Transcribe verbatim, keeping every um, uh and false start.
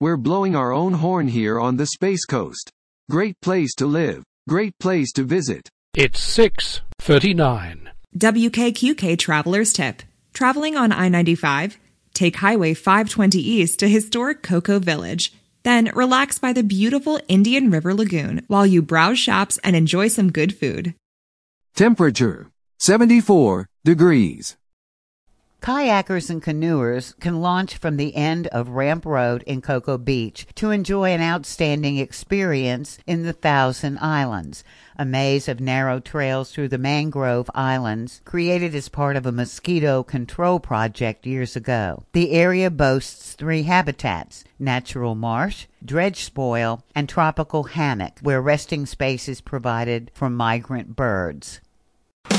We're blowing our own horn here on the Space Coast. Great place to live. Great place to visit. It's six thirty-nine. W K Q K Traveler's Tip. Traveling on I ninety-five? Take Highway five twenty East to historic Cocoa Village. Then relax by the beautiful Indian River Lagoon while you browse shops and enjoy some good food. Temperature, seventy-four degrees. Kayakers and canoers can launch from the end of Ramp Road in Cocoa Beach to enjoy an outstanding experience in the Thousand Islands, a maze of narrow trails through the mangrove islands created as part of a mosquito control project years ago. The area boasts three habitats: natural marsh, dredge spoil, and tropical hammock, where resting space is provided for migrant birds.